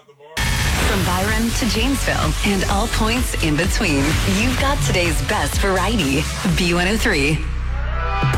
From Byron to Janesville and all points in between, you've got today's best variety. B103.